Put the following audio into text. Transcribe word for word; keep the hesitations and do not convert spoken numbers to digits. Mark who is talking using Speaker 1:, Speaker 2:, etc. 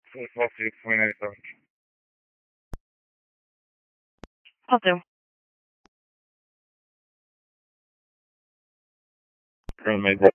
Speaker 1: four twelve six twenty ninety-seven.
Speaker 2: I'll do.
Speaker 1: Currently made